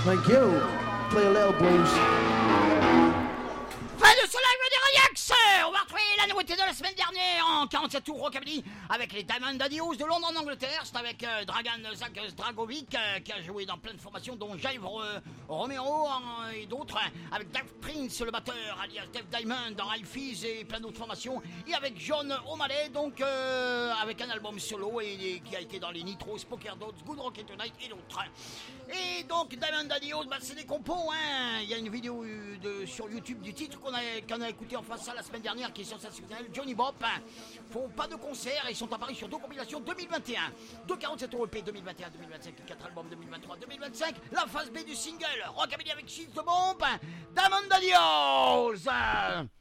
Thank you. Play a little blues. Fin de ce live des Radiax. On va retrouver la nouveauté de la semaine dernière en 47 tours rockabilly avec les Diamond Daddios de Londres en Angleterre. C'est avec Dragan Zak Dragovic qui a joué dans plein de formations dont Jive Romero et d'autres, avec Dave Prince le batteur alias Dave Diamond dans High Fizz et plein d'autres formations, et avec John O'Malley donc avec un album solo et qui a été dans les Nitros, Poker Dogs, Good Rocket Tonight et d'autres. Et donc Diamond Daddios, c'est des compos, hein. Il y a une vidéo sur YouTube du titre qu'on a écouté en face ça la semaine dernière qui est sensationnel. Johnny Bop font pas de concert et ils sont apparus sur 2 compilations 2021, 247 € EP 2021, 2025 et 4 albums 2023, 2025. La phase B du single Rockabilly avec She's the Bomb, Diamond Daddios.